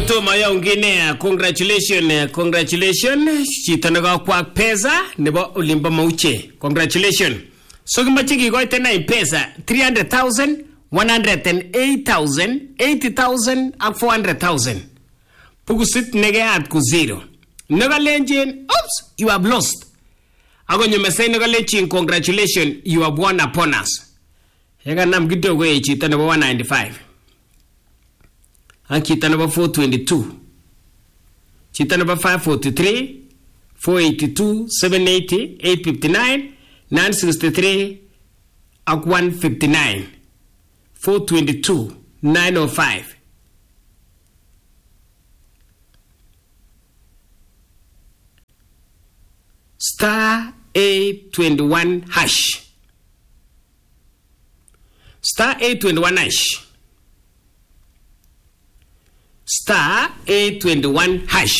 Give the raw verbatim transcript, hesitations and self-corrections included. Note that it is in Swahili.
Kutuma ya ungine, congratulations, congratulations. Chito nakakwak pesa nebo Olimbo Mauche. Congratulations. So kimache kikoite na pesa three hundred thousand, one hundred eight thousand, eighty thousand ak four hundred thousand. Pukusit negeat ku zero. Nagalenjin, oops, you have lost. Ako nyumesay nagalenjin, congratulations, you have won upon us. Yega nam kidogo e chito nebo one ninety-five. And chita number four twenty-two. Chita number five forty-three, four eighty-two, seven eighty, eight fifty-nine, nine sixty-three, and one fifty-nine. four twenty-two, nine oh five. Star eight twenty-one hash. Star eight twenty-one hash. Star eight twenty-one hash.